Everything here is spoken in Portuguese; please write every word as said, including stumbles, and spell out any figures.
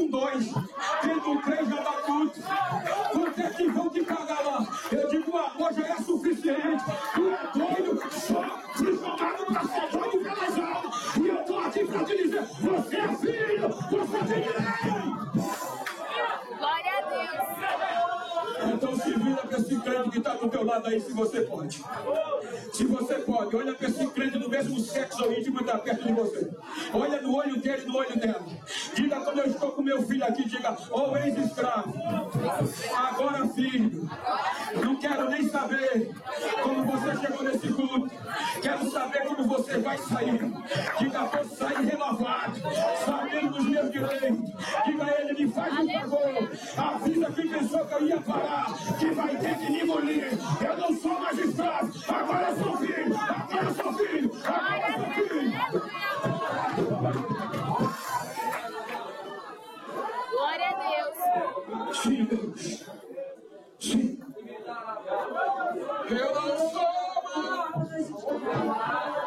com dois. Quem não crê já dá tudo. Quanto é que vão te pagar lá? Eu digo, o amor já é suficiente. Tu é doido, só te jogaram pra ser doido pelas almas. E eu tô aqui pra te dizer, você é filho, você tem direito. Glória a Deus. Então se vira pra esse crente que está do teu lado aí, se você pode. Se você pode, olha para esse crente do mesmo sexo ou íntimo que está perto de você. Olha no olho dele, no olho dela. Diga, quando eu estou com meu filho aqui, diga, ó, ex-escravo, agora filho, não quero nem saber como você chegou nesse culto. Quero saber como você vai sair. Diga, vou sair renovado, sabendo dos meus direitos. Diga a ele, me faz um favor. Avisa quem pensou que eu ia parar, que vai ter que me engolir. Eu não sou mais escravo, agora eu sou filho, agora eu sou filho, agora eu sou filho. Glória a Deus. Sim, Deus. Sim. Eu não sou mais